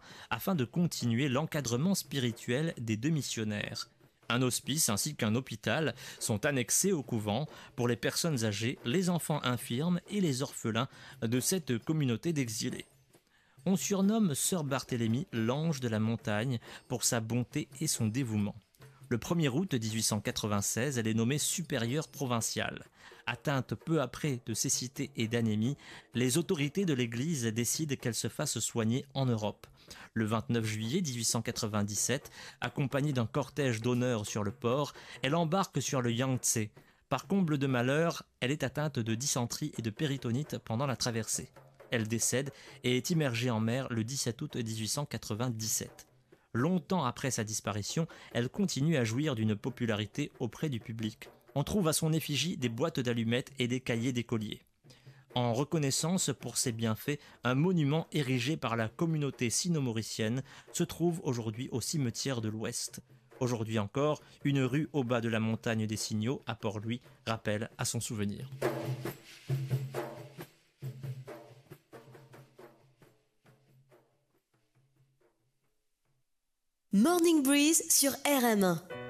afin de continuer l'encadrement spirituel des deux missionnaires. Un hospice ainsi qu'un hôpital sont annexés au couvent pour les personnes âgées, les enfants infirmes et les orphelins de cette communauté d'exilés. On surnomme Sœur Barthélemy l'ange de la montagne pour sa bonté et son dévouement. Le 1er août 1896, elle est nommée supérieure provinciale. Atteinte peu après de cécité et d'anémie, les autorités de l'Église décident qu'elle se fasse soigner en Europe. Le 29 juillet 1897, accompagnée d'un cortège d'honneur sur le port, elle embarque sur le Yangtze. Par comble de malheur, elle est atteinte de dysenterie et de péritonite pendant la traversée. Elle décède et est immergée en mer le 17 août 1897. Longtemps après sa disparition, elle continue à jouir d'une popularité auprès du public. On trouve à son effigie des boîtes d'allumettes et des cahiers d'écoliers. En reconnaissance pour ses bienfaits, un monument érigé par la communauté sino-mauricienne se trouve aujourd'hui au cimetière de l'Ouest. Aujourd'hui encore, une rue au bas de la montagne des Signaux, à Port-Louis, rappelle à son souvenir. Morning Breeze sur RM1.